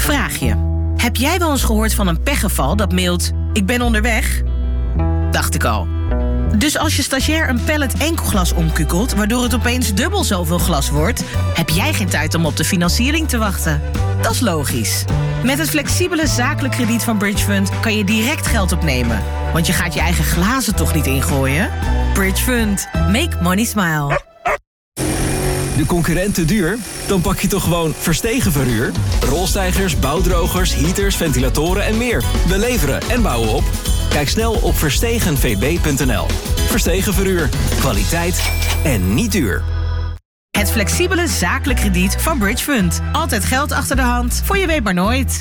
Vraag je: heb jij wel eens gehoord van een pechgeval dat mailt: ik ben onderweg? Dacht ik al. Dus als je stagiair een pallet enkelglas omkukelt, waardoor het opeens dubbel zoveel glas wordt, heb jij geen tijd om op de financiering te wachten. Dat is logisch. Met het flexibele zakelijk krediet van Bridge Fund kan je direct geld opnemen. Want je gaat je eigen glazen toch niet ingooien? Bridge Fund. Make money smile. De concurrent te duur? Dan pak je toch gewoon Verstegen verhuur? Rolstijgers, bouwdrogers, heaters, ventilatoren en meer. We leveren en bouwen op. Kijk snel op verstegenvb.nl. Verstegen verhuur. Kwaliteit en niet duur. Het flexibele zakelijk krediet van Bridge Fund. Altijd geld achter de hand, voor je weet maar nooit.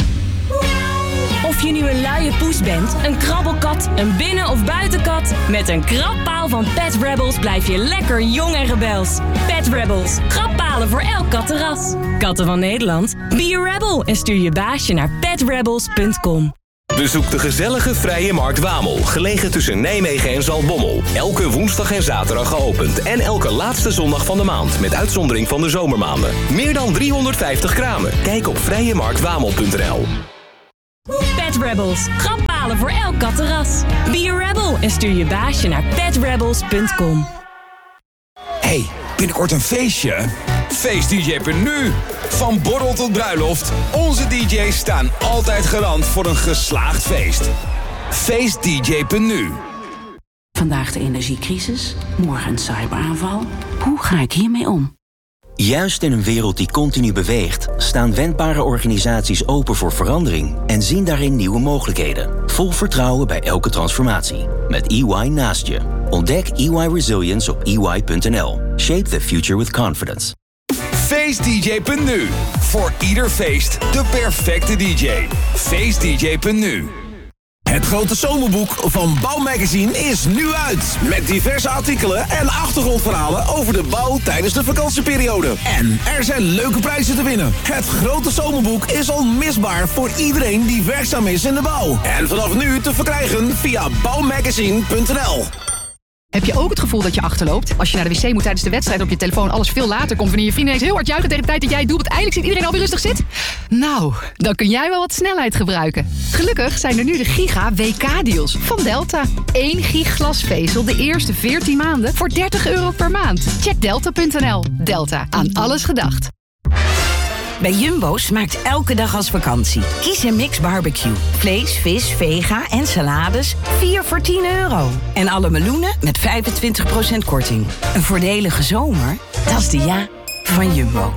Of je nu een luie poes bent, een krabbelkat, een binnen- of buitenkat, met een krabpaal van Pet Rebels blijf je lekker jong en rebels. Pet Rebels, krabbpalen voor elk kattenras. Katten van Nederland, be a rebel en stuur je baasje naar petrebels.com. Bezoek de gezellige Vrije Markt Wamel, gelegen tussen Nijmegen en Zaltbommel. Elke woensdag en zaterdag geopend en elke laatste zondag van de maand, met uitzondering van de zomermaanden. Meer dan 350 kramen. Kijk op vrijemarktwamel.nl. Pet Rebels, krabbpalen voor elk kattenras. Be a rebel en stuur je baasje naar petrebels.com. Hey, binnenkort een feestje. Feest-dj.nu. Van borrel tot bruiloft. Onze DJ's staan altijd garant voor een geslaagd feest. Feest-dj.nu. Vandaag de energiecrisis, morgen een cyberaanval. Hoe ga ik hiermee om? Juist in een wereld die continu beweegt, staan wendbare organisaties open voor verandering en zien daarin nieuwe mogelijkheden. Vol vertrouwen bij elke transformatie. Met EY naast je. Ontdek EY Resilience op ey.nl. Shape the future with confidence. Feest-dj.nu. Voor ieder feest de perfecte DJ. Feest-dj.nu. Het grote zomerboek van Bouwmagazine is nu uit. Met diverse artikelen en achtergrondverhalen over de bouw tijdens de vakantieperiode. En er zijn leuke prijzen te winnen. Het grote zomerboek is onmisbaar voor iedereen die werkzaam is in de bouw. En vanaf nu te verkrijgen via bouwmagazine.nl. Heb je ook het gevoel dat je achterloopt? Als je naar de wc moet tijdens de wedstrijd, op je telefoon alles veel later komt, wanneer je vrienden ineens heel hard juichen tegen de tijd dat jij het doelpunt eindelijk ziet iedereen alweer rustig zit? Nou, dan kun jij wel wat snelheid gebruiken. Gelukkig zijn er nu de Giga WK-deals van Delta. 1 gig glasvezel de eerste 14 maanden voor €30 per maand. Check delta.nl. Delta, aan alles gedacht. Bij Jumbo smaakt elke dag als vakantie. Kies een mix barbecue. Vlees, vis, vega en salades. 4 voor €10. En alle meloenen met 25% korting. Een voordelige zomer, dat is de ja van Jumbo.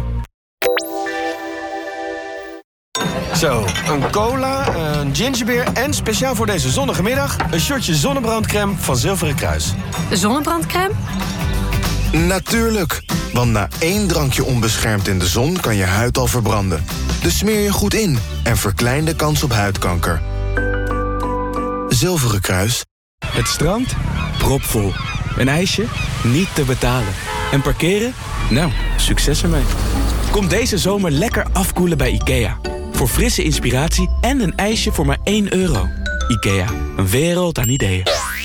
Zo, een cola, een gingerbeer en speciaal voor deze zonnige middag een shotje zonnebrandcrème van Zilveren Kruis. Zonnebrandcrème? Natuurlijk, want na 1 drankje onbeschermd in de zon kan je huid al verbranden. Dus smeer je goed in en verklein de kans op huidkanker. Zilveren Kruis. Het strand? Propvol. Een ijsje? Niet te betalen. En parkeren? Nou, succes ermee. Kom deze zomer lekker afkoelen bij IKEA. Voor frisse inspiratie en een ijsje voor maar €1. IKEA, een wereld aan ideeën.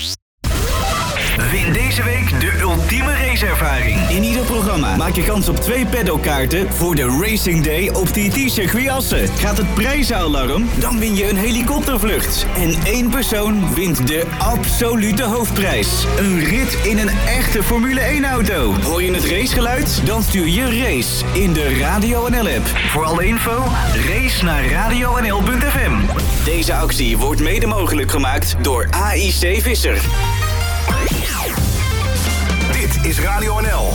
Win deze week de ultieme raceervaring. In ieder programma maak je kans op 2 paddockkaarten voor de Racing Day op TT Circuit Assen. Gaat het prijzenalarm? Dan win je een helikoptervlucht. En 1 persoon wint de absolute hoofdprijs. Een rit in een echte Formule 1-auto. Hoor je het racegeluid? Dan stuur je race in de Radio NL-app. Voor alle info, race naar radionl.fm. Deze actie wordt mede mogelijk gemaakt door AIC Visser. Dit is Radio NL.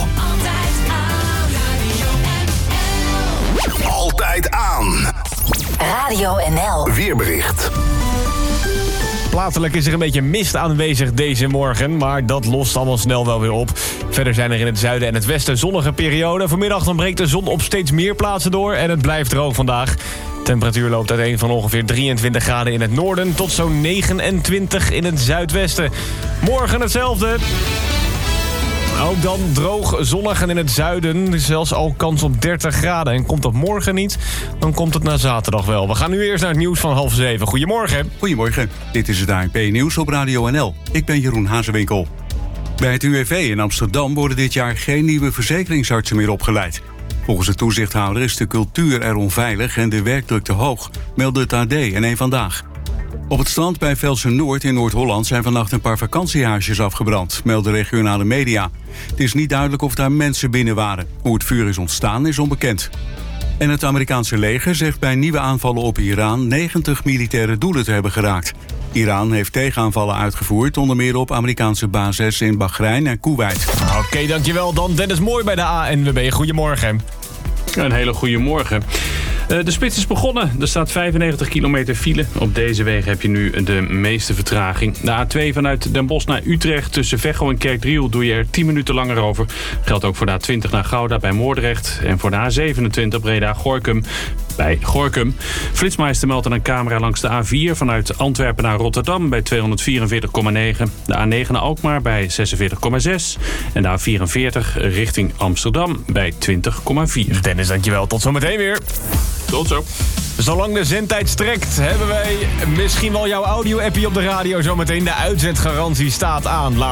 Altijd aan. Radio NL. Weerbericht. Plaatselijk is er een beetje mist aanwezig deze morgen, maar dat lost allemaal snel wel weer op. Verder zijn er in het zuiden en het westen zonnige perioden. Vanmiddag dan breekt de zon op steeds meer plaatsen door en het blijft droog vandaag. Temperatuur loopt uiteen van ongeveer 23 graden in het noorden tot zo'n 29 in het zuidwesten. Morgen hetzelfde. Ook dan droog, zonnig en in het zuiden zelfs al kans op 30 graden. En komt dat morgen niet, dan komt het na zaterdag wel. We gaan nu eerst naar het nieuws van 6:30. Goedemorgen. Goedemorgen, dit is het ANP-nieuws op Radio NL. Ik ben Jeroen Hazewinkel. Bij het UWV in Amsterdam worden dit jaar geen nieuwe verzekeringsartsen meer opgeleid. Volgens de toezichthouder is de cultuur er onveilig en de werkdruk te hoog, meldde het AD en Eén Vandaag. Op het strand bij Velsen-Noord in Noord-Holland zijn vannacht een paar vakantiehuisjes afgebrand, melden regionale media. Het is niet duidelijk of daar mensen binnen waren. Hoe het vuur is ontstaan is onbekend. En het Amerikaanse leger zegt bij nieuwe aanvallen op Iran 90 militaire doelen te hebben geraakt. Iran heeft tegenaanvallen uitgevoerd, onder meer op Amerikaanse bases in Bahrein en Kuwait. Oké, dankjewel. Dan Dennis Mooi bij de ANWB. Goedemorgen. Een hele goede morgen. De spits is begonnen. Er staat 95 kilometer file. Op deze wegen heb je nu de meeste vertraging. De A2 vanuit Den Bosch naar Utrecht tussen Veghel en Kerkdriel doe je er 10 minuten langer over. Geldt ook voor de A20 naar Gouda bij Moordrecht. En voor de A27 Breda-Gorkum bij Gorkum. Flitsmeister meldt een camera langs de A4 vanuit Antwerpen naar Rotterdam bij 244,9. De A9 naar Alkmaar bij 46,6. En de A44 richting Amsterdam bij 20,4. Dennis, dankjewel. Tot zometeen weer. Tot zo. Zolang de zendtijd strekt, hebben wij misschien wel jouw audio-appie op de radio zometeen. De uitzetgarantie staat aan.